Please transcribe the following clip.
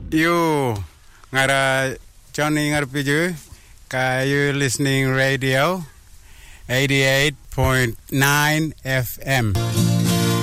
You ngara Johnny ngarpiju ka you listening radio 88.9 FM.